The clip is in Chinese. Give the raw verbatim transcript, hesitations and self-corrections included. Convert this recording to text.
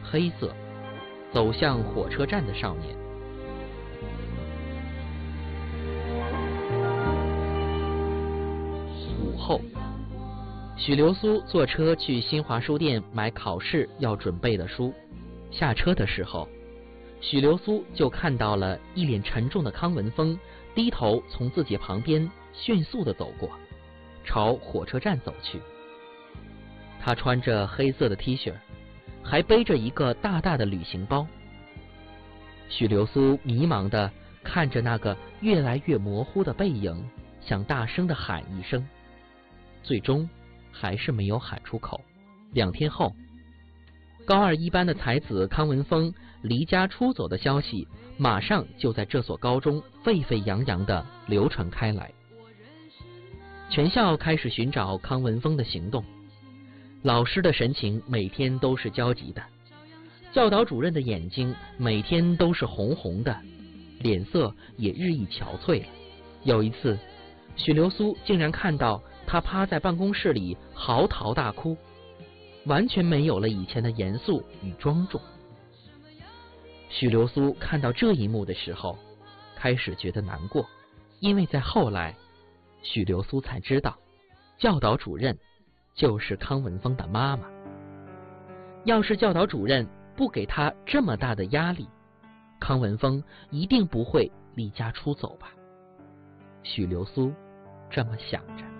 黑色，走向火车站的少年。午后，许流苏坐车去新华书店买考试要准备的书。下车的时候，许流苏就看到了一脸沉重的康文峰低头从自己旁边迅速地走过，朝火车站走去。他穿着黑色的 T 恤，还背着一个大大的旅行包。许流苏迷茫地看着那个越来越模糊的背影，想大声地喊一声，最终还是没有喊出口。两天后，高二一班的才子康文峰离家出走的消息马上就在这所高中沸沸扬扬地流传开来。全校开始寻找康文峰的行动，老师的神情每天都是焦急的，教导主任的眼睛每天都是红红的，脸色也日益憔悴了。有一次，许流苏竟然看到他趴在办公室里嚎啕大哭，完全没有了以前的严肃与庄重。许流苏看到这一幕的时候，开始觉得难过，因为在后来，许流苏才知道，教导主任就是康文峰的妈妈。要是教导主任不给他这么大的压力，康文峰一定不会离家出走吧？许流苏这么想着。